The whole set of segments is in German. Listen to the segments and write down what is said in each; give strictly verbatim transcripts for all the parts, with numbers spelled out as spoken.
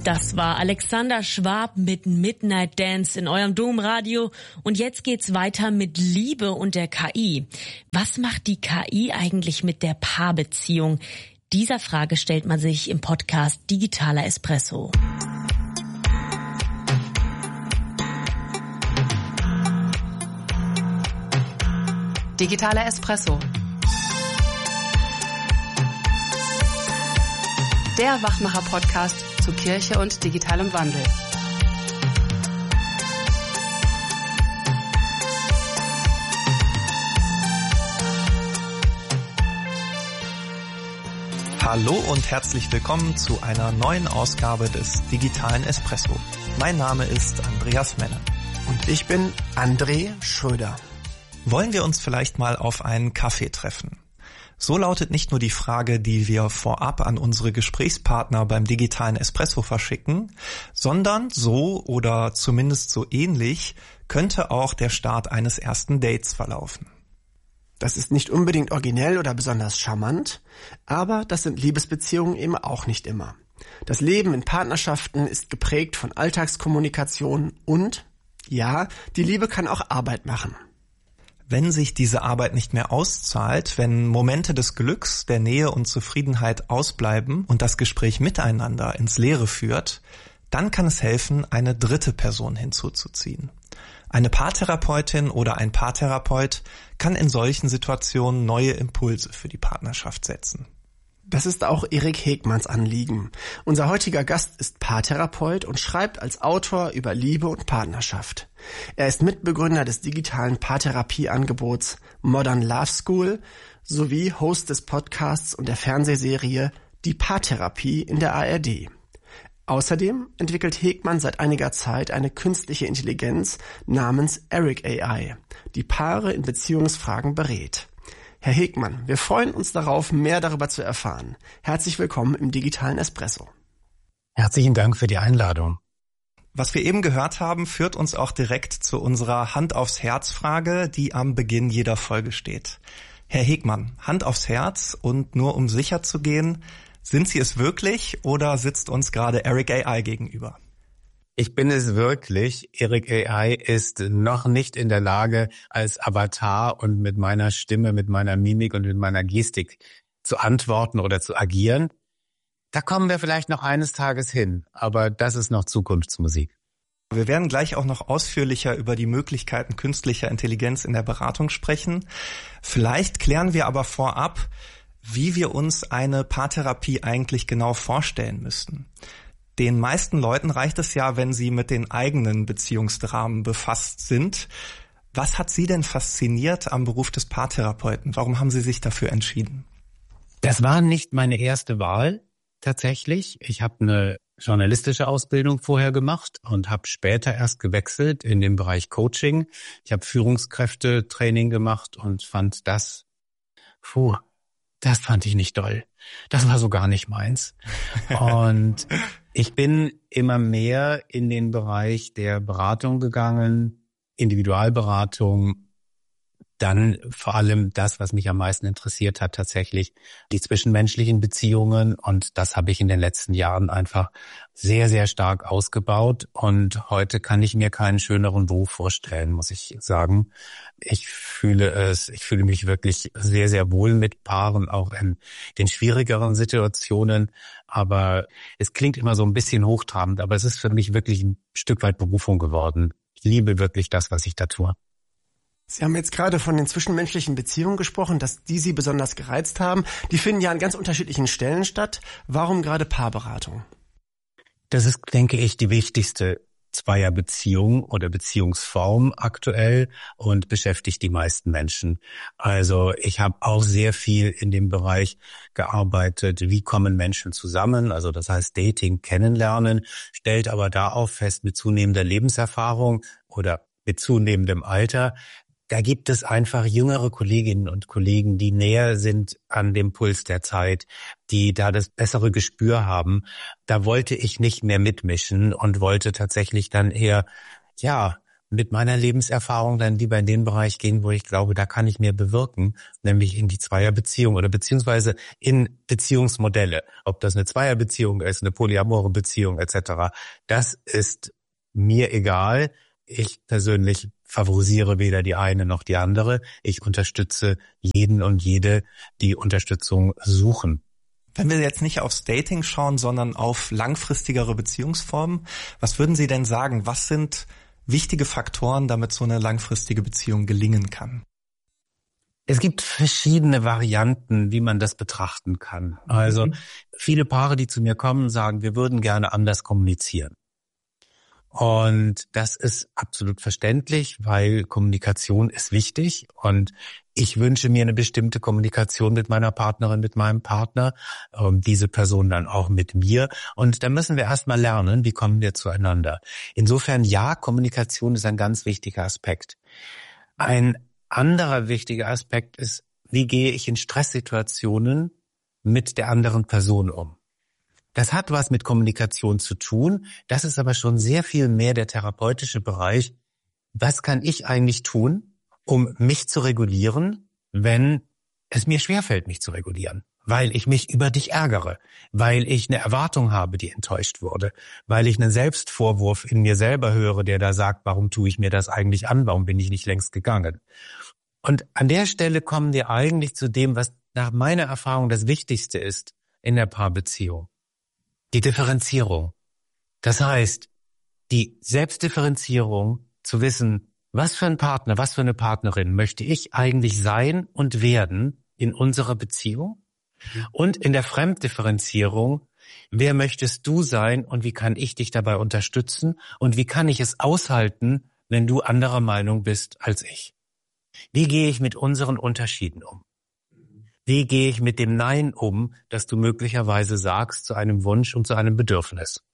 Das war Alexander Schwab mit Midnight Dance in eurem Domradio. Und jetzt geht's weiter mit Liebe und der K I. Was macht die K I eigentlich mit der Paarbeziehung? Dieser Frage stellt man sich im Podcast Digitaler Espresso. Digitaler Espresso. Der Wachmacher-Podcast zu Kirche und digitalem Wandel. Hallo und herzlich willkommen zu einer neuen Ausgabe des Digitalen Espresso. Mein Name ist Andreas Menne. Und ich bin André Schröder. Wollen wir uns vielleicht mal auf einen Kaffee treffen? So lautet nicht nur die Frage, die wir vorab an unsere Gesprächspartner beim Digitalen Espresso verschicken, sondern so oder zumindest so ähnlich könnte auch der Start eines ersten Dates verlaufen. Das ist nicht unbedingt originell oder besonders charmant, aber das sind Liebesbeziehungen eben auch nicht immer. Das Leben in Partnerschaften ist geprägt von Alltagskommunikation und, ja, die Liebe kann auch Arbeit machen. Wenn sich diese Arbeit nicht mehr auszahlt, wenn Momente des Glücks, der Nähe und Zufriedenheit ausbleiben und das Gespräch miteinander ins Leere führt, dann kann es helfen, eine dritte Person hinzuzuziehen. Eine Paartherapeutin oder ein Paartherapeut kann in solchen Situationen neue Impulse für die Partnerschaft setzen. Das ist auch Erik Hegmanns Anliegen. Unser heutiger Gast ist Paartherapeut und schreibt als Autor über Liebe und Partnerschaft. Er ist Mitbegründer des digitalen Paartherapieangebots Modern Love School sowie Host des Podcasts und der Fernsehserie Die Paartherapie in der A R D. Außerdem entwickelt Hegmann seit einiger Zeit eine künstliche Intelligenz namens Erik A I, die Paare in Beziehungsfragen berät. Herr Hegmann, wir freuen uns darauf, mehr darüber zu erfahren. Herzlich willkommen im Digitalen Espresso. Herzlichen Dank für die Einladung. Was wir eben gehört haben, führt uns auch direkt zu unserer Hand aufs Herz Frage, die am Beginn jeder Folge steht. Herr Hegmann, Hand aufs Herz und nur um sicher zu gehen, sind Sie es wirklich oder sitzt uns gerade Erik A I gegenüber? Ich bin es wirklich. Erik A I ist noch nicht in der Lage, als Avatar und mit meiner Stimme, mit meiner Mimik und mit meiner Gestik zu antworten oder zu agieren. Da kommen wir vielleicht noch eines Tages hin, aber das ist noch Zukunftsmusik. Wir werden gleich auch noch ausführlicher über die Möglichkeiten künstlicher Intelligenz in der Beratung sprechen. Vielleicht klären wir aber vorab, wie wir uns eine Paartherapie eigentlich genau vorstellen müssten. Den meisten Leuten reicht es ja, wenn sie mit den eigenen Beziehungsdramen befasst sind. Was hat Sie denn fasziniert am Beruf des Paartherapeuten? Warum haben Sie sich dafür entschieden? Das war nicht meine erste Wahl tatsächlich. Ich habe eine journalistische Ausbildung vorher gemacht und habe später erst gewechselt in den Bereich Coaching. Ich habe Führungskräftetraining gemacht und fand das, puh, das fand ich nicht doll. Das war so gar nicht meins. Und ich bin immer mehr in den Bereich der Beratung gegangen, Individualberatung, dann vor allem das, was mich am meisten interessiert hat, tatsächlich die zwischenmenschlichen Beziehungen. Und das habe ich in den letzten Jahren einfach sehr, sehr stark ausgebaut. Und heute kann ich mir keinen schöneren Beruf vorstellen, muss ich sagen. Ich fühle es, ich fühle mich wirklich sehr, sehr wohl mit Paaren, auch in den schwierigeren Situationen. Aber es klingt immer so ein bisschen hochtrabend, aber es ist für mich wirklich ein Stück weit Berufung geworden. Ich liebe wirklich das, was ich da tue. Sie haben jetzt gerade von den zwischenmenschlichen Beziehungen gesprochen, dass die Sie besonders gereizt haben. Die finden ja an ganz unterschiedlichen Stellen statt. Warum gerade Paarberatung? Das ist, denke ich, die wichtigste Zweierbeziehung oder Beziehungsform aktuell und beschäftigt die meisten Menschen. Also ich habe auch sehr viel in dem Bereich gearbeitet, wie kommen Menschen zusammen, also das heißt Dating, Kennenlernen, stellt aber da auch fest, mit zunehmender Lebenserfahrung oder mit zunehmendem Alter, da gibt es einfach jüngere Kolleginnen und Kollegen, die näher sind an dem Puls der Zeit, die da das bessere Gespür haben. Da wollte ich nicht mehr mitmischen und wollte tatsächlich dann eher, ja, mit meiner Lebenserfahrung dann lieber in den Bereich gehen, wo ich glaube, da kann ich mehr bewirken, nämlich in die Zweierbeziehung oder beziehungsweise in Beziehungsmodelle. Ob das eine Zweierbeziehung ist, eine polyamore Beziehung et cetera. Das ist mir egal. Ich persönlich favorisiere weder die eine noch die andere. Ich unterstütze jeden und jede, die Unterstützung suchen. Wenn wir jetzt nicht aufs Dating schauen, sondern auf langfristigere Beziehungsformen, was würden Sie denn sagen, was sind wichtige Faktoren, damit so eine langfristige Beziehung gelingen kann? Es gibt verschiedene Varianten, wie man das betrachten kann. Also mhm. viele Paare, die zu mir kommen, sagen, wir würden gerne anders kommunizieren. Und das ist absolut verständlich, weil Kommunikation ist wichtig und ich wünsche mir eine bestimmte Kommunikation mit meiner Partnerin, mit meinem Partner, diese Person dann auch mit mir. Und da müssen wir erstmal lernen, wie kommen wir zueinander. Insofern ja, Kommunikation ist ein ganz wichtiger Aspekt. Ein anderer wichtiger Aspekt ist, wie gehe ich in Stresssituationen mit der anderen Person um? Das hat was mit Kommunikation zu tun. Das ist aber schon sehr viel mehr der therapeutische Bereich. Was kann ich eigentlich tun, um mich zu regulieren, wenn es mir schwerfällt, mich zu regulieren? Weil ich mich über dich ärgere, weil ich eine Erwartung habe, die enttäuscht wurde, weil ich einen Selbstvorwurf in mir selber höre, der da sagt, warum tue ich mir das eigentlich an, warum bin ich nicht längst gegangen? Und an der Stelle kommen wir eigentlich zu dem, was nach meiner Erfahrung das Wichtigste ist in der Paarbeziehung. Die Differenzierung. Das heißt, die Selbstdifferenzierung, zu wissen, was für ein Partner, was für eine Partnerin möchte ich eigentlich sein und werden in unserer Beziehung? Und in der Fremddifferenzierung, wer möchtest du sein und wie kann ich dich dabei unterstützen und wie kann ich es aushalten, wenn du anderer Meinung bist als ich? Wie gehe ich mit unseren Unterschieden um? Wie gehe ich mit dem Nein um, das du möglicherweise sagst zu einem Wunsch und zu einem Bedürfnis?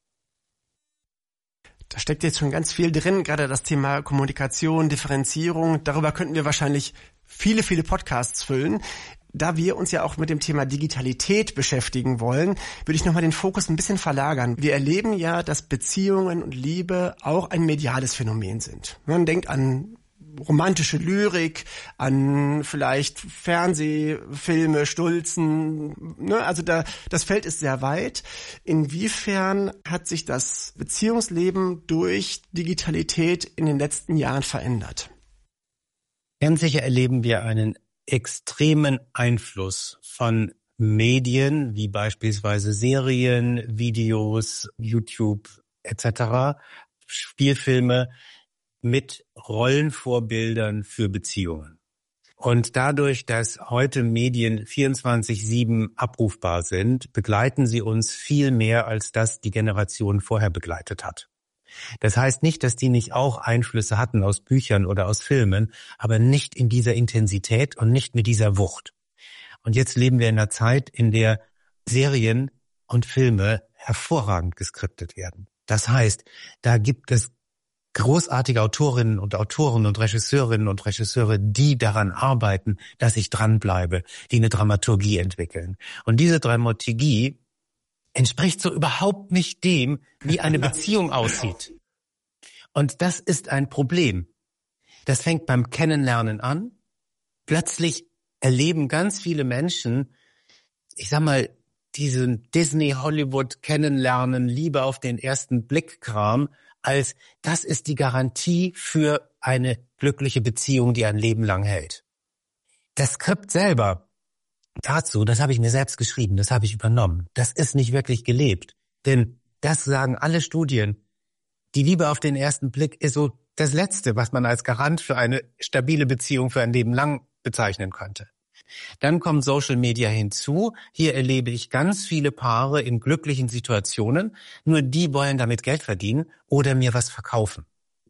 Da steckt jetzt schon ganz viel drin, gerade das Thema Kommunikation, Differenzierung. Darüber könnten wir wahrscheinlich viele, viele Podcasts füllen. Da wir uns ja auch mit dem Thema Digitalität beschäftigen wollen, würde ich nochmal den Fokus ein bisschen verlagern. Wir erleben ja, dass Beziehungen und Liebe auch ein mediales Phänomen sind. Man denkt an romantische Lyrik, an vielleicht Fernsehfilme, Stulzen, ne? Also da, das Feld ist sehr weit. Inwiefern hat sich das Beziehungsleben durch Digitalität in den letzten Jahren verändert? Ganz sicher erleben wir einen extremen Einfluss von Medien, wie beispielsweise Serien, Videos, YouTube et cetera, Spielfilme, mit Rollenvorbildern für Beziehungen. Und dadurch, dass heute Medien vierundzwanzig sieben abrufbar sind, begleiten sie uns viel mehr, als das die Generation vorher begleitet hat. Das heißt nicht, dass die nicht auch Einflüsse hatten aus Büchern oder aus Filmen, aber nicht in dieser Intensität und nicht mit dieser Wucht. Und jetzt leben wir in einer Zeit, in der Serien und Filme hervorragend geskriptet werden. Das heißt, da gibt es großartige Autorinnen und Autoren und Regisseurinnen und Regisseure, die daran arbeiten, dass ich dranbleibe, die eine Dramaturgie entwickeln. Und diese Dramaturgie entspricht so überhaupt nicht dem, wie eine Beziehung aussieht. Und das ist ein Problem. Das fängt beim Kennenlernen an. Plötzlich erleben ganz viele Menschen, ich sag mal, diesen Disney-Hollywood-Kennenlernen, Liebe auf den ersten Blick-Kram, als das ist die Garantie für eine glückliche Beziehung, die ein Leben lang hält. Das Skript selber dazu, das habe ich mir selbst geschrieben, das habe ich übernommen. Das ist nicht wirklich gelebt. Denn das sagen alle Studien. Die Liebe auf den ersten Blick ist so das Letzte, was man als Garant für eine stabile Beziehung für ein Leben lang bezeichnen könnte. Dann kommt Social Media hinzu. Hier erlebe ich ganz viele Paare in glücklichen Situationen. Nur die wollen damit Geld verdienen oder mir was verkaufen.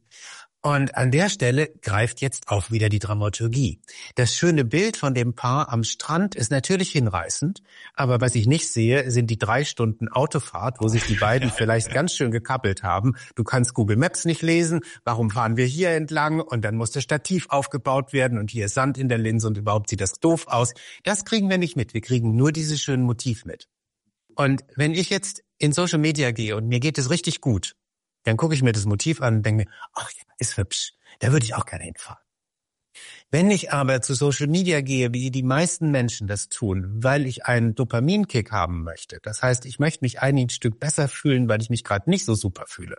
Und an der Stelle greift jetzt auch wieder die Dramaturgie. Das schöne Bild von dem Paar am Strand ist natürlich hinreißend, aber was ich nicht sehe, sind die drei Stunden Autofahrt, wo sich die beiden vielleicht ganz schön gekappelt haben. Du kannst Google Maps nicht lesen, warum fahren wir hier entlang? Und dann muss das Stativ aufgebaut werden und hier ist Sand in der Linse und überhaupt sieht das doof aus. Das kriegen wir nicht mit, wir kriegen nur dieses schöne Motiv mit. Und wenn ich jetzt in Social Media gehe und mir geht es richtig gut, Dann gucke ich mir das Motiv an und denke mir, ach ja, ist hübsch, da würde ich auch gerne hinfahren. Wenn ich aber zu Social Media gehe, wie die meisten Menschen das tun, weil ich einen Dopaminkick haben möchte, das heißt, ich möchte mich ein Stück besser fühlen, weil ich mich gerade nicht so super fühle,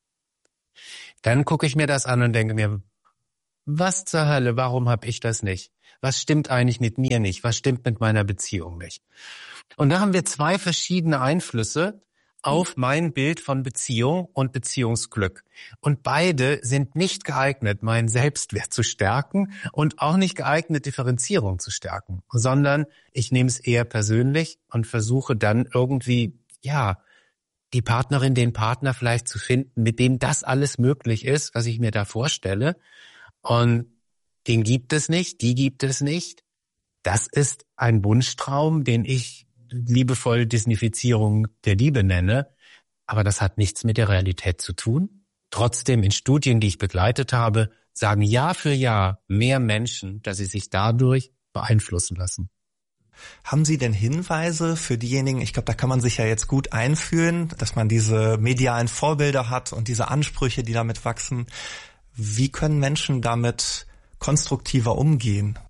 dann gucke ich mir das an und denke mir, was zur Hölle, warum habe ich das nicht? Was stimmt eigentlich mit mir nicht? Was stimmt mit meiner Beziehung nicht? Und da haben wir zwei verschiedene Einflüsse auf mein Bild von Beziehung und Beziehungsglück. Und beide sind nicht geeignet, meinen Selbstwert zu stärken und auch nicht geeignet, Differenzierung zu stärken, sondern ich nehme es eher persönlich und versuche dann irgendwie, ja, die Partnerin, den Partner vielleicht zu finden, mit dem das alles möglich ist, was ich mir da vorstelle. Und den gibt es nicht, die gibt es nicht. Das ist ein Wunschtraum, den ich liebevoll Disneyfizierung der Liebe nenne, aber das hat nichts mit der Realität zu tun. Trotzdem in Studien, die ich begleitet habe, sagen Jahr für Jahr mehr Menschen, dass sie sich dadurch beeinflussen lassen. Haben Sie denn Hinweise für diejenigen, ich glaube, da kann man sich ja jetzt gut einfühlen, dass man diese medialen Vorbilder hat und diese Ansprüche, die damit wachsen. Wie können Menschen damit konstruktiver umgehen?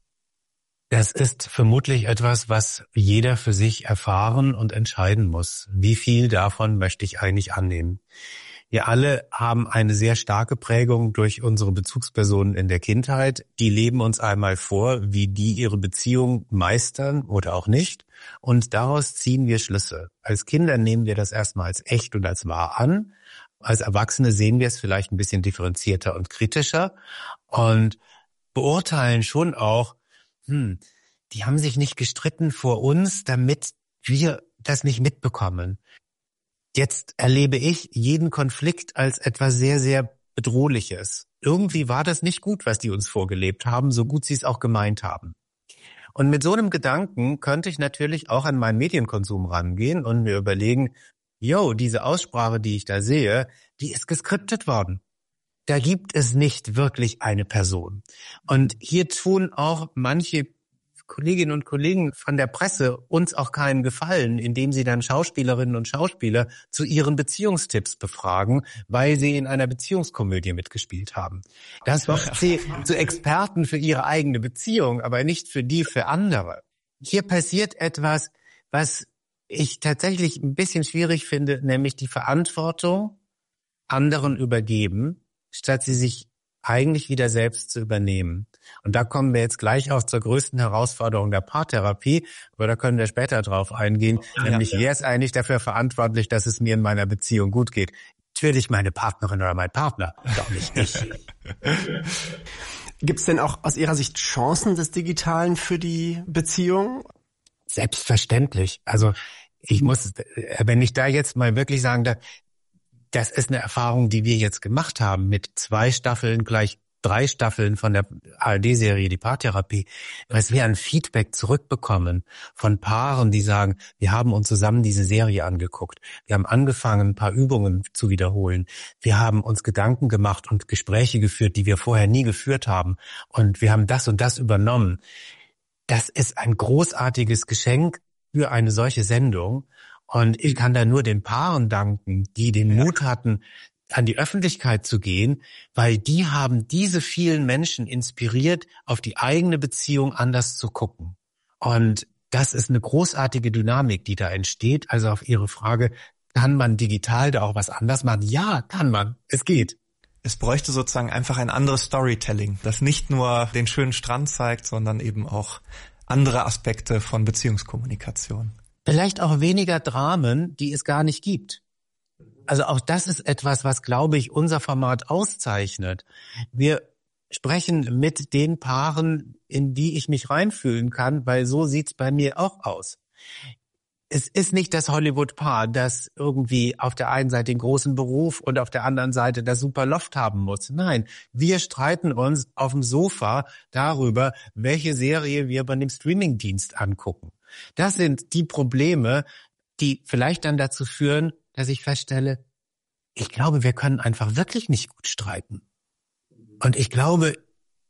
Das ist vermutlich etwas, was jeder für sich erfahren und entscheiden muss. Wie viel davon möchte ich eigentlich annehmen? Wir alle haben eine sehr starke Prägung durch unsere Bezugspersonen in der Kindheit. Die leben uns einmal vor, wie die ihre Beziehung meistern oder auch nicht. Und daraus ziehen wir Schlüsse. Als Kinder nehmen wir das erstmal als echt und als wahr an. Als Erwachsene sehen wir es vielleicht ein bisschen differenzierter und kritischer und beurteilen schon auch, hm, die haben sich nicht gestritten vor uns, damit wir das nicht mitbekommen. Jetzt erlebe ich jeden Konflikt als etwas sehr, sehr Bedrohliches. Irgendwie war das nicht gut, was die uns vorgelebt haben, so gut sie es auch gemeint haben. Und mit so einem Gedanken könnte ich natürlich auch an meinen Medienkonsum rangehen und mir überlegen, yo, diese Aussprache, die ich da sehe, die ist geskriptet worden. Da gibt es nicht wirklich eine Person. Und hier tun auch manche Kolleginnen und Kollegen von der Presse uns auch keinen Gefallen, indem sie dann Schauspielerinnen und Schauspieler zu ihren Beziehungstipps befragen, weil sie in einer Beziehungskomödie mitgespielt haben. Das macht sie zu Experten für ihre eigene Beziehung, aber nicht für die für andere. Hier passiert etwas, was ich tatsächlich ein bisschen schwierig finde, nämlich die Verantwortung anderen übergeben, statt sie sich eigentlich wieder selbst zu übernehmen. Und da kommen wir jetzt gleich auch zur größten Herausforderung der Paartherapie, aber da können wir später drauf eingehen, ja, nämlich ja. Wer ist eigentlich dafür verantwortlich, dass es mir in meiner Beziehung gut geht? Natürlich meine Partnerin oder mein Partner, doch nicht ich. Gibt es denn auch aus Ihrer Sicht Chancen des Digitalen für die Beziehung? Selbstverständlich. Also ich muss, wenn ich da jetzt mal wirklich sagen darf, das ist eine Erfahrung, die wir jetzt gemacht haben mit zwei Staffeln, gleich drei Staffeln von der A R D-Serie Die Paartherapie. Was wir an Feedback zurückbekommen von Paaren, die sagen, wir haben uns zusammen diese Serie angeguckt. Wir haben angefangen, ein paar Übungen zu wiederholen. Wir haben uns Gedanken gemacht und Gespräche geführt, die wir vorher nie geführt haben. Und wir haben das und das übernommen. Das ist ein großartiges Geschenk für eine solche Sendung. Und ich kann da nur den Paaren danken, die den Mut hatten, an die Öffentlichkeit zu gehen, weil die haben diese vielen Menschen inspiriert, auf die eigene Beziehung anders zu gucken. Und das ist eine großartige Dynamik, die da entsteht. Also auf Ihre Frage, kann man digital da auch was anders machen? Ja, kann man. Es geht. Es bräuchte sozusagen einfach ein anderes Storytelling, das nicht nur den schönen Strand zeigt, sondern eben auch andere Aspekte von Beziehungskommunikation. Vielleicht auch weniger Dramen, die es gar nicht gibt. Also auch das ist etwas, was, glaube ich, unser Format auszeichnet. Wir sprechen mit den Paaren, in die ich mich reinfühlen kann, weil so sieht's bei mir auch aus. Es ist nicht das Hollywood-Paar, das irgendwie auf der einen Seite den großen Beruf und auf der anderen Seite das super Loft haben muss. Nein, wir streiten uns auf dem Sofa darüber, welche Serie wir bei dem Streamingdienst angucken. Das sind die Probleme, die vielleicht dann dazu führen, dass ich feststelle, ich glaube, wir können einfach wirklich nicht gut streiten. Und ich glaube,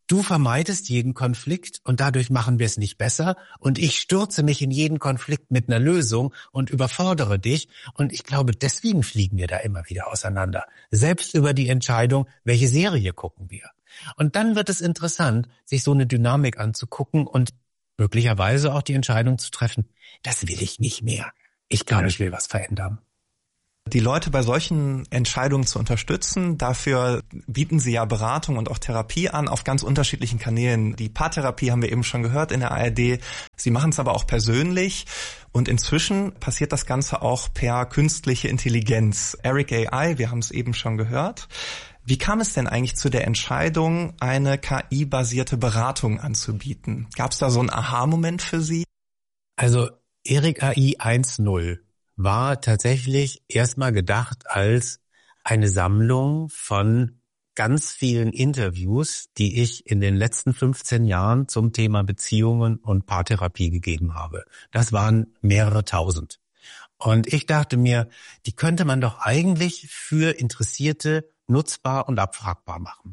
du vermeidest jeden Konflikt und dadurch machen wir es nicht besser und ich stürze mich in jeden Konflikt mit einer Lösung und überfordere dich und ich glaube, deswegen fliegen wir da immer wieder auseinander. Selbst über die Entscheidung, welche Serie gucken wir. Und dann wird es interessant, sich so eine Dynamik anzugucken und möglicherweise auch die Entscheidung zu treffen, das will ich nicht mehr. Ich glaube, ich will was verändern. Die Leute bei solchen Entscheidungen zu unterstützen, dafür bieten sie ja Beratung und auch Therapie an auf ganz unterschiedlichen Kanälen. Die Paartherapie haben wir eben schon gehört in der A R D. Sie machen es aber auch persönlich und inzwischen passiert das Ganze auch per künstliche Intelligenz. Eric A I, wir haben es eben schon gehört. Wie kam es denn eigentlich zu der Entscheidung, eine K I-basierte Beratung anzubieten? Gab es da so einen Aha-Moment für Sie? Also Eric A I eins Punkt null war tatsächlich erstmal gedacht als eine Sammlung von ganz vielen Interviews, die ich in den letzten fünfzehn Jahren zum Thema Beziehungen und Paartherapie gegeben habe. Das waren mehrere tausend. Und ich dachte mir, die könnte man doch eigentlich für Interessierte nutzbar und abfragbar machen.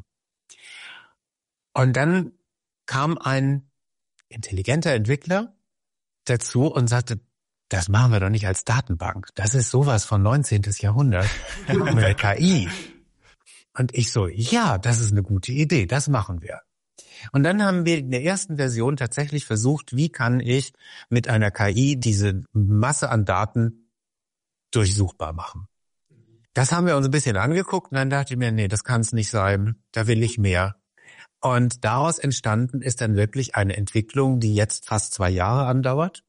Und dann kam ein intelligenter Entwickler dazu und sagte, das machen wir doch nicht als Datenbank. Das ist sowas von neunzehnten Jahrhundert mit K I. Und ich so, ja, das ist eine gute Idee, das machen wir. Und dann haben wir in der ersten Version tatsächlich versucht, wie kann ich mit einer K I diese Masse an Daten durchsuchbar machen. Das haben wir uns ein bisschen angeguckt und dann dachte ich mir, nee, das kann es nicht sein, da will ich mehr. Und daraus entstanden ist dann wirklich eine Entwicklung, die jetzt fast zwei Jahre andauert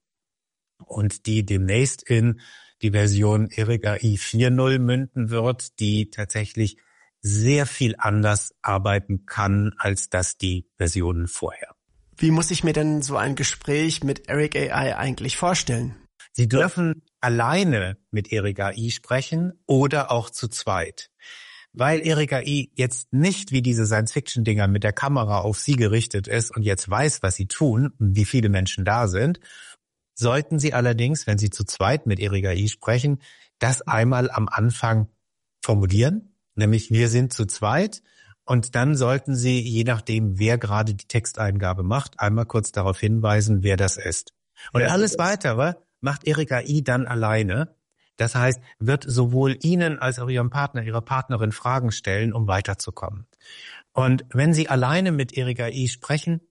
und die demnächst in die Version Eric A I vier Punkt null münden wird, die tatsächlich sehr viel anders arbeiten kann, als das die Versionen vorher. Wie muss ich mir denn so ein Gespräch mit Eric A I eigentlich vorstellen? Sie dürfen alleine mit Eric A I sprechen oder auch zu zweit. Weil Eric A I jetzt nicht wie diese Science-Fiction-Dinger mit der Kamera auf Sie gerichtet ist und jetzt weiß, was Sie tun und wie viele Menschen da sind, sollten Sie allerdings, wenn Sie zu zweit mit Eric A I sprechen, das einmal am Anfang formulieren, nämlich wir sind zu zweit und dann sollten Sie, je nachdem, wer gerade die Texteingabe macht, einmal kurz darauf hinweisen, wer das ist. Und alles Weitere macht Eric A I dann alleine. Das heißt, wird sowohl Ihnen als auch Ihrem Partner, Ihrer Partnerin Fragen stellen, um weiterzukommen. Und wenn Sie alleine mit Eric A I sprechen,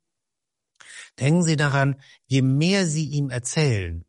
denken Sie daran, je mehr Sie ihm erzählen,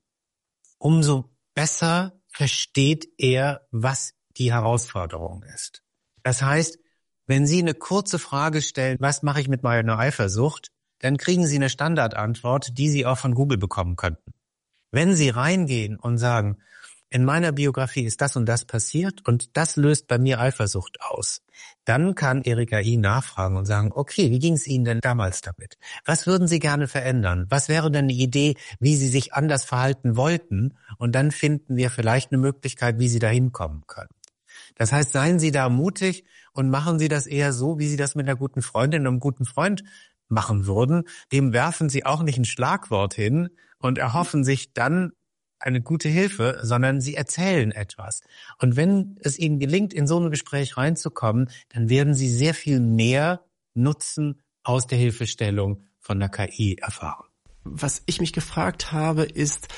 umso besser versteht er, was die Herausforderung ist. Das heißt, wenn Sie eine kurze Frage stellen, was mache ich mit meiner Eifersucht, dann kriegen Sie eine Standardantwort, die Sie auch von Google bekommen könnten. Wenn Sie reingehen und sagen, in meiner Biografie ist das und das passiert und das löst bei mir Eifersucht aus, dann kann Eric A I nachfragen und sagen, okay, wie ging es Ihnen denn damals damit? Was würden Sie gerne verändern? Was wäre denn die Idee, wie Sie sich anders verhalten wollten? Und dann finden wir vielleicht eine Möglichkeit, wie Sie da hinkommen können. Das heißt, seien Sie da mutig und machen Sie das eher so, wie Sie das mit einer guten Freundin und einem guten Freund machen würden. Dem werfen Sie auch nicht ein Schlagwort hin und erhoffen sich dann eine gute Hilfe, sondern Sie erzählen etwas. Und wenn es Ihnen gelingt, in so ein Gespräch reinzukommen, dann werden Sie sehr viel mehr Nutzen aus der Hilfestellung von der K I erfahren. Was ich mich gefragt habe, ist,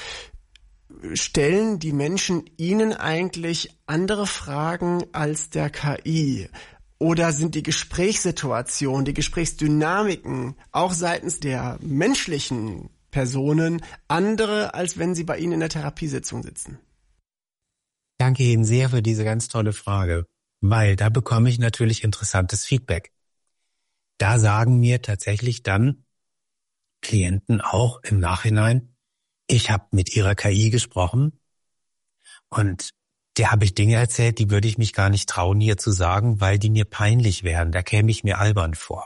stellen die Menschen Ihnen eigentlich andere Fragen als der K I? Oder sind die Gesprächssituationen, die Gesprächsdynamiken auch seitens der menschlichen Personen andere, als wenn sie bei Ihnen in der Therapiesitzung sitzen? Danke Ihnen sehr für diese ganz tolle Frage, weil da bekomme ich natürlich interessantes Feedback. Da sagen mir tatsächlich dann Klienten auch im Nachhinein, ich habe mit ihrer K I gesprochen und der habe ich Dinge erzählt, die würde ich mich gar nicht trauen, hier zu sagen, weil die mir peinlich wären. Da käme ich mir albern vor.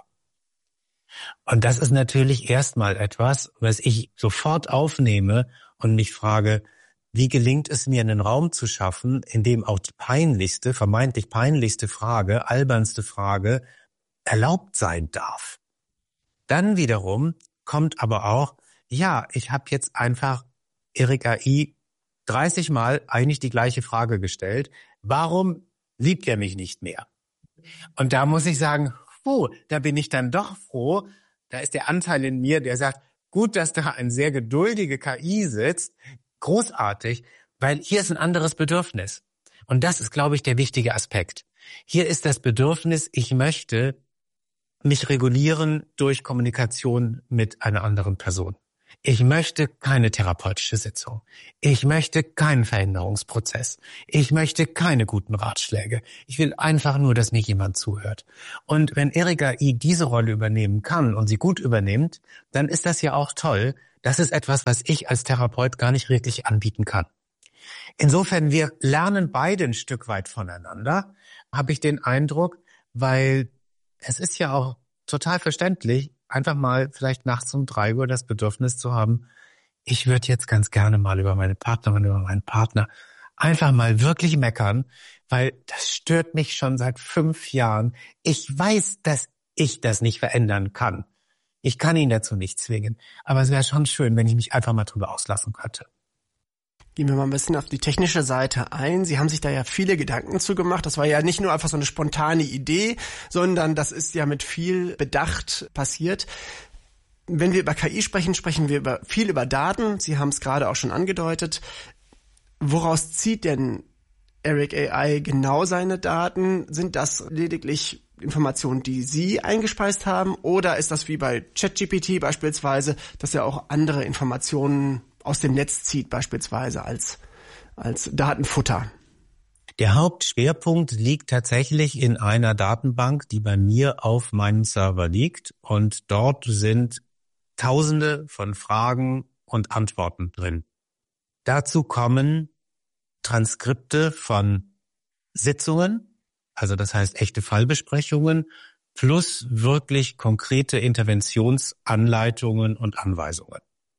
Und das ist natürlich erstmal etwas, was ich sofort aufnehme und mich frage, wie gelingt es mir, einen Raum zu schaffen, in dem auch die peinlichste, vermeintlich peinlichste Frage, albernste Frage erlaubt sein darf. Dann wiederum kommt aber auch, ja, ich habe jetzt einfach Eric A I dreißig Mal eigentlich die gleiche Frage gestellt. Warum liebt er mich nicht mehr? Und da muss ich sagen, oh, da bin ich dann doch froh, Da ist der Anteil in mir, der sagt, gut, dass da ein sehr geduldige K I sitzt, großartig, weil hier ist ein anderes Bedürfnis. Und das ist, glaube ich, der wichtige Aspekt. Hier ist das Bedürfnis, ich möchte mich regulieren durch Kommunikation mit einer anderen Person. Ich möchte keine therapeutische Sitzung. Ich möchte keinen Veränderungsprozess. Ich möchte keine guten Ratschläge. Ich will einfach nur, dass mir jemand zuhört. Und wenn Erik A I diese Rolle übernehmen kann und sie gut übernimmt, dann ist das ja auch toll. Das ist etwas, was ich als Therapeut gar nicht wirklich anbieten kann. Insofern, wir lernen beide ein Stück weit voneinander, habe ich den Eindruck, weil es ist ja auch total verständlich, einfach mal vielleicht nachts um drei Uhr das Bedürfnis zu haben, ich würde jetzt ganz gerne mal über meine Partnerin, über meinen Partner einfach mal wirklich meckern, weil das stört mich schon seit fünf Jahren. Ich weiß, dass ich das nicht verändern kann. Ich kann ihn dazu nicht zwingen, aber es wäre schon schön, wenn ich mich einfach mal drüber auslassen könnte. Gehen wir mal ein bisschen auf die technische Seite ein. Sie haben sich da ja viele Gedanken zu gemacht. Das war ja nicht nur einfach so eine spontane Idee, sondern das ist ja mit viel Bedacht passiert. Wenn wir über K I sprechen, sprechen wir über, viel über Daten. Sie haben es gerade auch schon angedeutet. Woraus zieht denn Erik A I genau seine Daten? Sind das lediglich Informationen, die Sie eingespeist haben? Oder ist das wie bei ChatGPT beispielsweise, dass er auch andere Informationen aus dem Netz zieht, beispielsweise als, als Datenfutter? Der Hauptschwerpunkt liegt tatsächlich in einer Datenbank, die bei mir auf meinem Server liegt. Und dort sind Tausende von Fragen und Antworten drin. Dazu kommen Transkripte von Sitzungen, also das heißt echte Fallbesprechungen, plus wirklich konkrete Interventionsanleitungen und Anweisungen.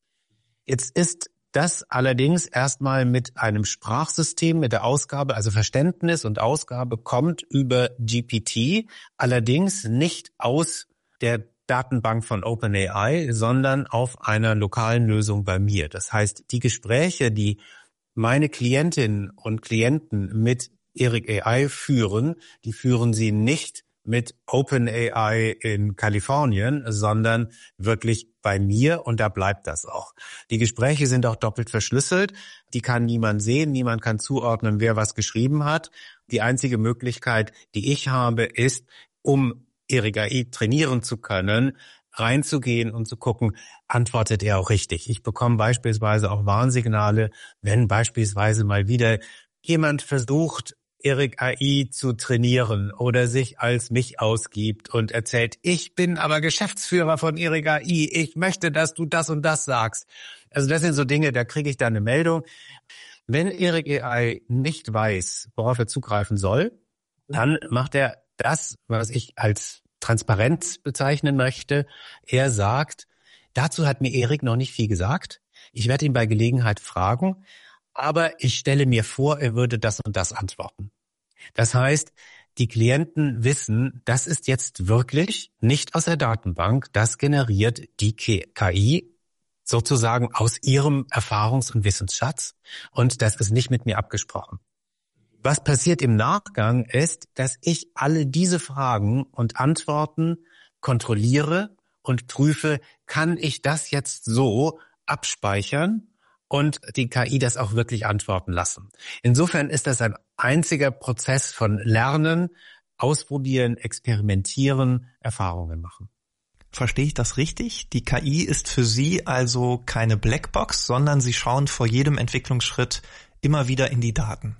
Jetzt ist das allerdings erstmal mit einem Sprachsystem, mit der Ausgabe, also Verständnis und Ausgabe kommt über G P T, allerdings nicht aus der Datenbank von OpenAI, sondern auf einer lokalen Lösung bei mir. Das heißt, die Gespräche, die meine Klientinnen und Klienten mit Erik A I führen, die führen sie nicht mit OpenAI in Kalifornien, sondern wirklich bei mir und da bleibt das auch. Die Gespräche sind auch doppelt verschlüsselt, die kann niemand sehen, niemand kann zuordnen, wer was geschrieben hat. Die einzige Möglichkeit, die ich habe, ist, um Erik A I trainieren zu können, reinzugehen und zu gucken, antwortet er auch richtig. Ich bekomme beispielsweise auch Warnsignale, wenn beispielsweise mal wieder jemand versucht, Erik A I zu trainieren oder sich als mich ausgibt und erzählt, ich bin aber Geschäftsführer von Erik A I, ich möchte, dass du das und das sagst. Also das sind so Dinge, da kriege ich dann eine Meldung. Wenn Erik A I nicht weiß, worauf er zugreifen soll, dann macht er das, was ich als Transparenz bezeichnen möchte. Er sagt, dazu hat mir Erik noch nicht viel gesagt. Ich werde ihn bei Gelegenheit fragen, aber ich stelle mir vor, er würde das und das antworten. Das heißt, die Klienten wissen, das ist jetzt wirklich nicht aus der Datenbank, das generiert die K I sozusagen aus ihrem Erfahrungs- und Wissensschatz und das ist nicht mit mir abgesprochen. Was passiert im Nachgang ist, dass ich alle diese Fragen und Antworten kontrolliere und prüfe, kann ich das jetzt so abspeichern und die K I das auch wirklich antworten lassen. Insofern ist das ein einziger Prozess von Lernen, Ausprobieren, Experimentieren, Erfahrungen machen. Verstehe ich das richtig? Die K I ist für Sie also keine Blackbox, sondern Sie schauen vor jedem Entwicklungsschritt immer wieder in die Daten.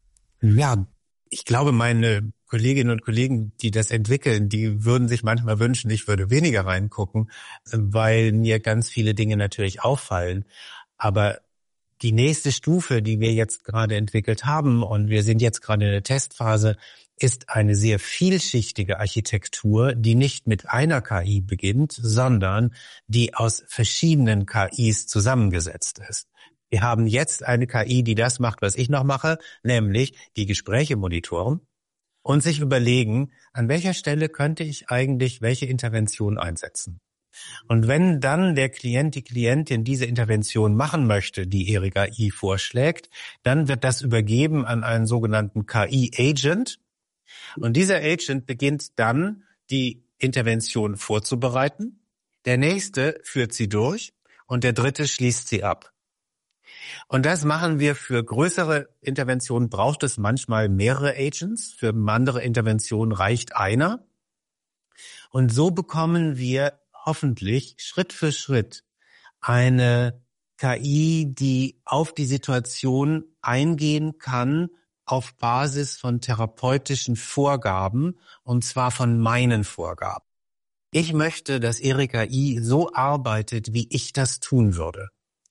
Ja, ich glaube, meine Kolleginnen und Kollegen, die das entwickeln, die würden sich manchmal wünschen, ich würde weniger reingucken, weil mir ganz viele Dinge natürlich auffallen. Aber die nächste Stufe, die wir jetzt gerade entwickelt haben, und wir sind jetzt gerade in der Testphase, ist eine sehr vielschichtige Architektur, die nicht mit einer K I beginnt, sondern die aus verschiedenen K Is zusammengesetzt ist. Wir haben jetzt eine K I, die das macht, was ich noch mache, nämlich die Gespräche monitoren und sich überlegen, an welcher Stelle könnte ich eigentlich welche Intervention einsetzen. Und wenn dann der Klient, die Klientin diese Intervention machen möchte, die Erik A I vorschlägt, dann wird das übergeben an einen sogenannten K I-Agent. Und dieser Agent beginnt dann, die Intervention vorzubereiten. der nächste führt sie durch und der dritte schließt sie ab. Und das machen wir für größere Interventionen, braucht es manchmal mehrere Agents, für andere Interventionen reicht einer. Und so bekommen wir hoffentlich Schritt für Schritt eine K I, die auf die Situation eingehen kann, auf Basis von therapeutischen Vorgaben, und zwar von meinen Vorgaben. Ich möchte, dass Ihre K I so arbeitet, wie ich das tun würde.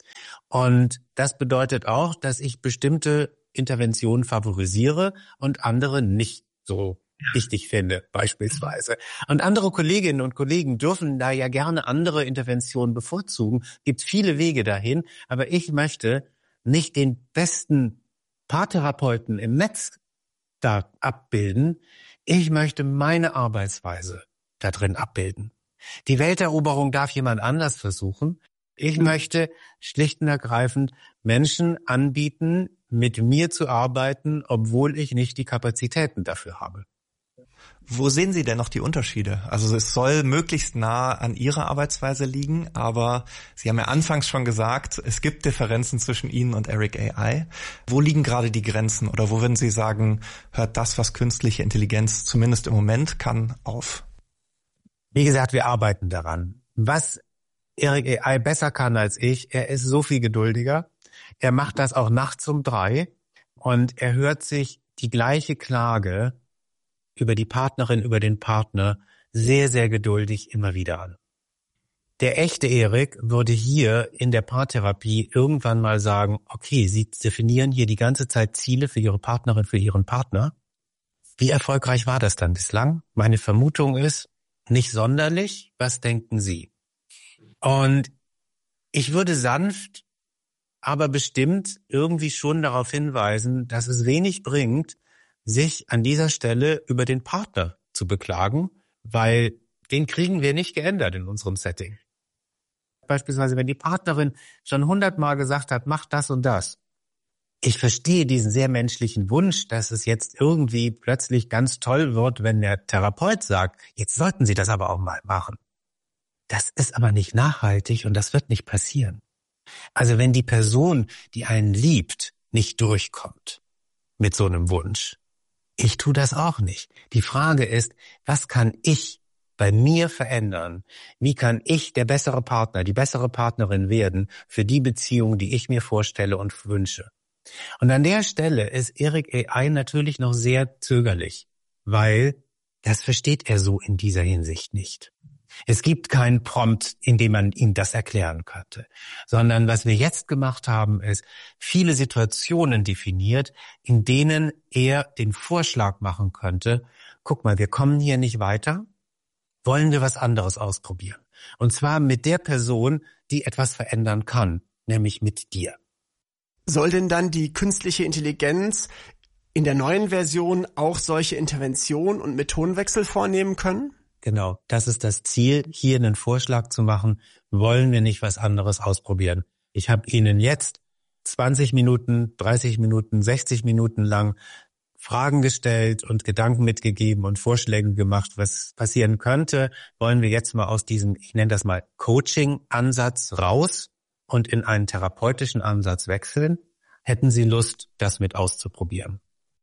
Und das bedeutet auch, dass ich bestimmte Interventionen favorisiere und andere nicht so wichtig finde, beispielsweise. Und andere Kolleginnen und Kollegen dürfen da ja gerne andere Interventionen bevorzugen. Gibt viele Wege dahin, aber ich möchte nicht den besten Paartherapeuten im Netz da abbilden. Ich möchte meine Arbeitsweise da drin abbilden. Die Welteroberung darf jemand anders versuchen. Ich möchte schlicht und ergreifend Menschen anbieten, mit mir zu arbeiten, obwohl ich nicht die Kapazitäten dafür habe. Wo sehen Sie denn noch die Unterschiede? Also es soll möglichst nah an Ihrer Arbeitsweise liegen, aber Sie haben ja anfangs schon gesagt, es gibt Differenzen zwischen Ihnen und Eric A I. Wo liegen gerade die Grenzen oder wo würden Sie sagen, hört das, was künstliche Intelligenz zumindest im Moment kann, auf? Wie gesagt, wir arbeiten daran. Was Eric A I besser kann als ich, er ist so viel geduldiger. Er macht das auch nachts um drei und er hört sich die gleiche Klage über die Partnerin, über den Partner sehr, sehr geduldig immer wieder an. Der echte Erik würde hier in der Paartherapie irgendwann mal sagen, okay, Sie definieren hier die ganze Zeit Ziele für Ihre Partnerin, für Ihren Partner. Wie erfolgreich war das dann bislang? Meine Vermutung ist, nicht sonderlich. Was denken Sie? Und ich würde sanft, aber bestimmt irgendwie schon darauf hinweisen, dass es wenig bringt, sich an dieser Stelle über den Partner zu beklagen, weil den kriegen wir nicht geändert in unserem Setting. Beispielsweise, wenn die Partnerin schon hundertmal gesagt hat, mach das und das. Ich verstehe diesen sehr menschlichen Wunsch, dass es jetzt irgendwie plötzlich ganz toll wird, wenn der Therapeut sagt, jetzt sollten Sie das aber auch mal machen. Das ist aber nicht nachhaltig und das wird nicht passieren. Also wenn die Person, die einen liebt, nicht durchkommt mit so einem Wunsch, ich tue das auch nicht. Die Frage ist, was kann ich bei mir verändern? Wie kann ich der bessere Partner, die bessere Partnerin werden für die Beziehung, die ich mir vorstelle und wünsche? Und an der Stelle ist Eric A I natürlich noch sehr zögerlich, weil das versteht er so in dieser Hinsicht nicht. Es gibt keinen Prompt, in dem man ihm das erklären könnte, sondern was wir jetzt gemacht haben, ist viele Situationen definiert, in denen er den Vorschlag machen könnte, guck mal, wir kommen hier nicht weiter, wollen wir was anderes ausprobieren? Und zwar mit der Person, die etwas verändern kann, nämlich mit dir. Soll denn dann die künstliche Intelligenz in der neuen Version auch solche Interventionen und Methodenwechsel vornehmen können? Genau, das ist das Ziel, hier einen Vorschlag zu machen. Wollen wir nicht was anderes ausprobieren? Ich habe Ihnen jetzt zwanzig Minuten, dreißig Minuten, sechzig Minuten lang Fragen gestellt und Gedanken mitgegeben und Vorschläge gemacht, was passieren könnte. Wollen wir jetzt mal aus diesem, ich nenne das mal Coaching-Ansatz raus und in einen therapeutischen Ansatz wechseln? Hätten Sie Lust, das mit auszuprobieren?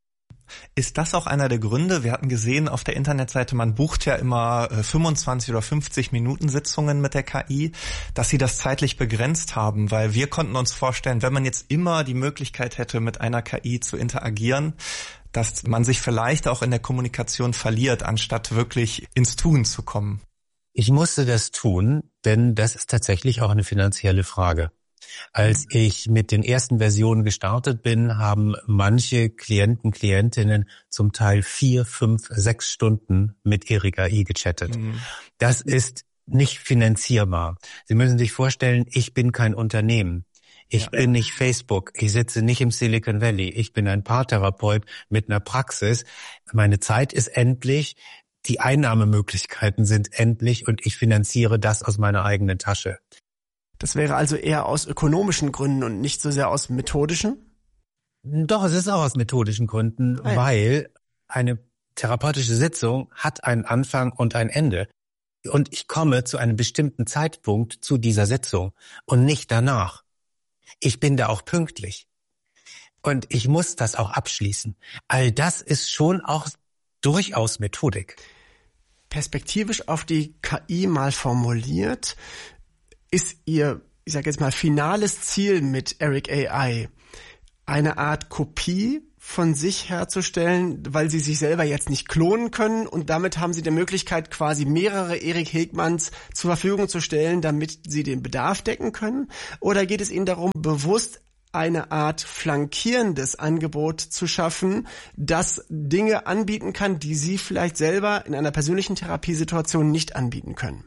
Ist das auch einer der Gründe? Wir hatten gesehen auf der Internetseite, man bucht ja immer fünfundzwanzig oder fünfzig Minuten Sitzungen mit der K I, dass sie das zeitlich begrenzt haben, weil wir konnten uns vorstellen, wenn man jetzt immer die Möglichkeit hätte, mit einer K I zu interagieren, dass man sich vielleicht auch in der Kommunikation verliert, anstatt wirklich ins Tun zu kommen. Ich musste das tun, denn das ist tatsächlich auch eine finanzielle Frage. Als ich mit den ersten Versionen gestartet bin, haben manche Klienten, Klientinnen zum Teil vier, fünf, sechs Stunden mit Eric A I gechattet. Mhm. Das ist nicht finanzierbar. Sie müssen sich vorstellen, ich bin kein Unternehmen. Ich ja. bin nicht Facebook. Ich sitze nicht im Silicon Valley. Ich bin ein Paartherapeut mit einer Praxis. Meine Zeit ist endlich. Die Einnahmemöglichkeiten sind endlich und ich finanziere das aus meiner eigenen Tasche. Das wäre also eher aus ökonomischen Gründen und nicht so sehr aus methodischen? Doch, es ist auch aus methodischen Gründen, ah, ja. weil eine therapeutische Sitzung hat einen Anfang und ein Ende. und ich komme zu einem bestimmten Zeitpunkt zu dieser Sitzung und nicht danach. Ich bin da auch pünktlich. Und ich muss das auch abschließen. All das ist schon auch durchaus Methodik. Perspektivisch auf die K I mal formuliert, ist Ihr, ich sage jetzt mal, finales Ziel mit Eric A I eine Art Kopie von sich herzustellen, weil Sie sich selber jetzt nicht klonen können und damit haben Sie die Möglichkeit, quasi mehrere Erik Hegmanns zur Verfügung zu stellen, damit Sie den Bedarf decken können? Oder geht es Ihnen darum, bewusst eine Art flankierendes Angebot zu schaffen, das Dinge anbieten kann, die Sie vielleicht selber in einer persönlichen Therapiesituation nicht anbieten können?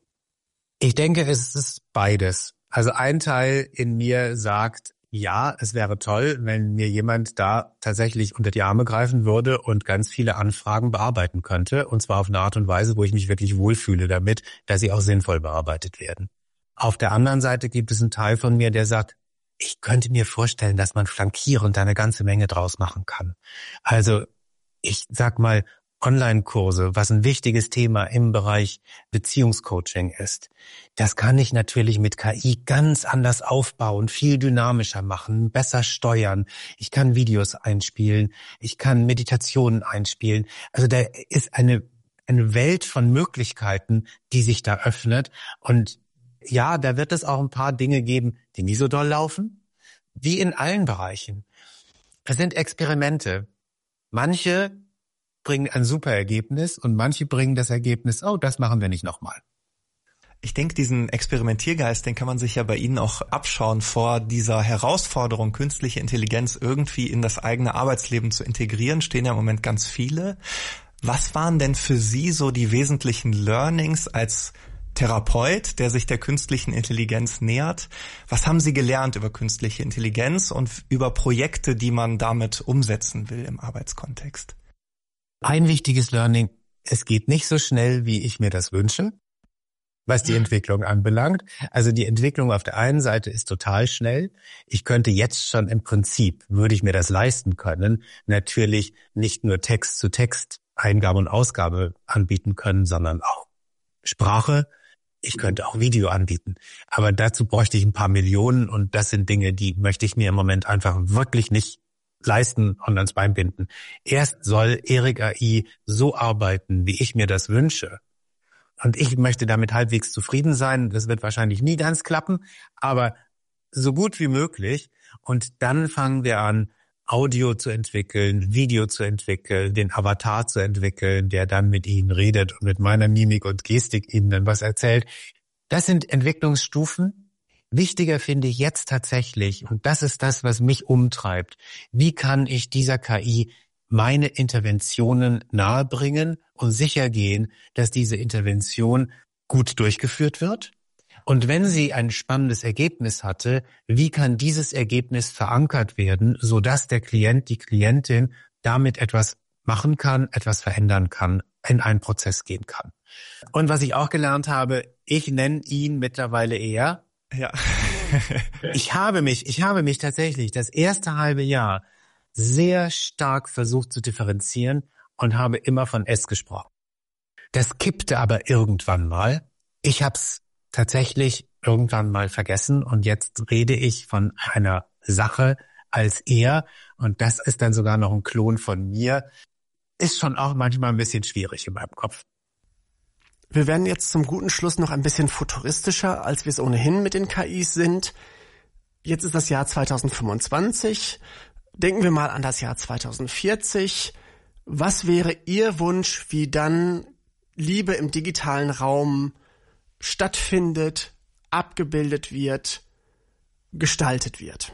Ich denke, es ist beides. Also ein Teil in mir sagt, ja, es wäre toll, wenn mir jemand da tatsächlich unter die Arme greifen würde und ganz viele Anfragen bearbeiten könnte. Und zwar auf eine Art und Weise, wo ich mich wirklich wohlfühle damit, dass sie auch sinnvoll bearbeitet werden. Auf der anderen Seite gibt es einen Teil von mir, der sagt, ich könnte mir vorstellen, dass man flankierend eine ganze Menge draus machen kann. Also ich sag mal, Online-Kurse, was ein wichtiges Thema im Bereich Beziehungscoaching ist, das kann ich natürlich mit K I ganz anders aufbauen, viel dynamischer machen, besser steuern. Ich kann Videos einspielen, ich kann Meditationen einspielen. Also da ist eine, eine Welt von Möglichkeiten, die sich da öffnet. Und ja, da wird es auch ein paar Dinge geben, die nie so doll laufen, wie in allen Bereichen. Es sind Experimente. Manche bringen ein super Ergebnis und manche bringen das Ergebnis, oh, das machen wir nicht nochmal. Ich denke, diesen Experimentiergeist, den kann man sich ja bei Ihnen auch abschauen vor dieser Herausforderung, künstliche Intelligenz irgendwie in das eigene Arbeitsleben zu integrieren, stehen ja im Moment ganz viele. Was waren denn für Sie so die wesentlichen Learnings als Therapeut, der sich der künstlichen Intelligenz nähert? Was haben Sie gelernt über künstliche Intelligenz und über Projekte, die man damit umsetzen will im Arbeitskontext? Ein wichtiges Learning, es geht nicht so schnell, wie ich mir das wünsche, was die Entwicklung anbelangt. Also die Entwicklung auf der einen Seite ist total schnell. Ich könnte jetzt schon im Prinzip, würde ich mir das leisten können, natürlich nicht nur Text zu Text, Eingabe und Ausgabe anbieten können, sondern auch Sprache. Ich könnte auch Video anbieten. Aber dazu bräuchte ich ein paar Millionen und das sind Dinge, die möchte ich mir im Moment einfach wirklich nicht leisten und ans Bein binden. Erst soll Erik A I so arbeiten, wie ich mir das wünsche. Und ich möchte damit halbwegs zufrieden sein. Das wird wahrscheinlich nie ganz klappen, aber so gut wie möglich. Und dann fangen wir an, Audio zu entwickeln, Video zu entwickeln, den Avatar zu entwickeln, der dann mit Ihnen redet und mit meiner Mimik und Gestik Ihnen dann was erzählt. Das sind Entwicklungsstufen. Wichtiger finde ich jetzt tatsächlich, und das ist das, was mich umtreibt, wie kann ich dieser K I meine Interventionen nahebringen und sicher gehen, dass diese Intervention gut durchgeführt wird? Und wenn sie ein spannendes Ergebnis hatte, wie kann dieses Ergebnis verankert werden, sodass der Klient, die Klientin damit etwas machen kann, etwas verändern kann, in einen Prozess gehen kann? Und was ich auch gelernt habe, ich nenne ihn mittlerweile eher, ja. ich habe mich, ich habe mich tatsächlich das erste halbe Jahr sehr stark versucht zu differenzieren und habe immer von S gesprochen. Das kippte aber irgendwann mal. Ich habe es tatsächlich irgendwann mal vergessen und jetzt rede ich von einer Sache als er und das ist dann sogar noch ein Klon von mir. Ist schon auch manchmal ein bisschen schwierig in meinem Kopf. Wir werden jetzt zum guten Schluss noch ein bisschen futuristischer, als wir es ohnehin mit den K Is sind. Jetzt ist das Jahr zwanzig fünfundzwanzig. Denken wir mal an das Jahr zwanzig vierzig. Was wäre Ihr Wunsch, wie dann Liebe im digitalen Raum stattfindet, abgebildet wird, gestaltet wird?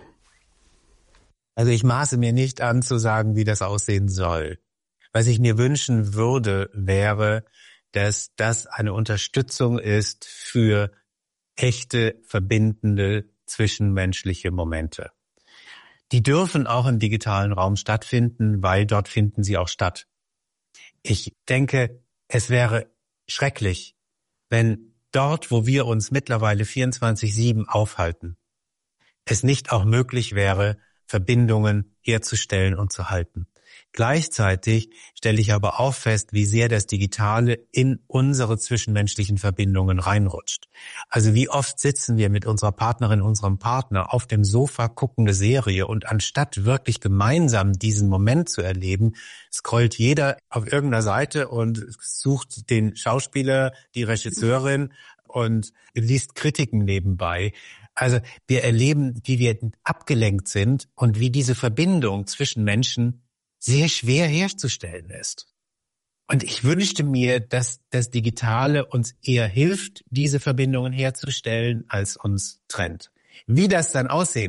Also ich maße mir nicht an zu sagen, wie das aussehen soll. Was ich mir wünschen würde, wäre, dass das eine Unterstützung ist für echte, verbindende, zwischenmenschliche Momente. Die dürfen auch im digitalen Raum stattfinden, weil dort finden sie auch statt. Ich denke, es wäre schrecklich, wenn dort, wo wir uns mittlerweile vierundzwanzig sieben aufhalten, es nicht auch möglich wäre, Verbindungen herzustellen und zu halten. Gleichzeitig stelle ich aber auch fest, wie sehr das Digitale in unsere zwischenmenschlichen Verbindungen reinrutscht. Also wie oft sitzen wir mit unserer Partnerin, unserem Partner auf dem Sofa, gucken eine Serie und anstatt wirklich gemeinsam diesen Moment zu erleben, scrollt jeder auf irgendeiner Seite und sucht den Schauspieler, die Regisseurin und liest Kritiken nebenbei. Also wir erleben, wie wir abgelenkt sind und wie diese Verbindung zwischen Menschen sehr schwer herzustellen ist. Und ich wünschte mir, dass das Digitale uns eher hilft, diese Verbindungen herzustellen, als uns trennt. Wie das dann aussehen